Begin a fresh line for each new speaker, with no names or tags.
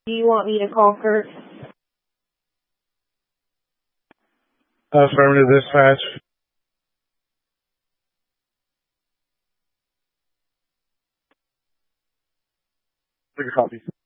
Do you want me to call Kurt?
Affirmative dispatch. Take a copy.